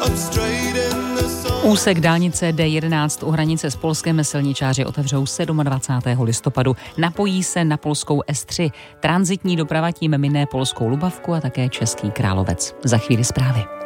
Úsek dálnice D11 u hranice s Polskem silničáři otevřou 27. listopadu. Napojí se na polskou S3. Tranzitní doprava tím mine polskou Lubavku a také Český Královec. Za chvíli zprávy.